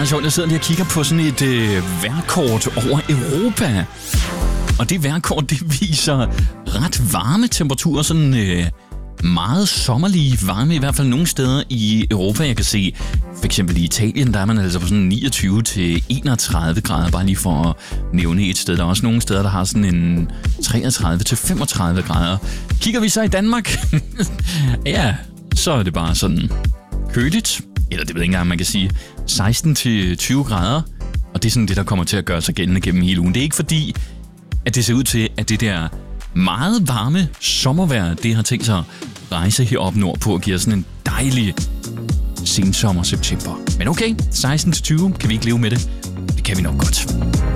meget sjovt. Jeg sidder lige og kigger på sådan et vejrkort over Europa. Og det vejrkort, det viser ret varme temperaturer. Sådan meget sommerlige varme, i hvert fald nogle steder i Europa. Jeg kan se, for eksempel i Italien, der er man altså på sådan 29 til 31 grader, bare lige for at nævne et sted. Der er også nogle steder, der har sådan en 33 til 35 grader. Kigger vi så i Danmark, ja, så er det bare sådan køligt. Eller det ved jeg ikke engang, man kan sige 16 til 20 grader. Og det er sådan det, der kommer til at gøre sig gældende gennem hele ugen. Det er ikke fordi, at det ser ud til, at det der meget varme sommervejr, det har tænkt sig at rejse heroppe nordpå og give sådan en dejlig sensommer september. Men okay, 16 til 20, kan vi ikke leve med det? Det kan vi nok godt.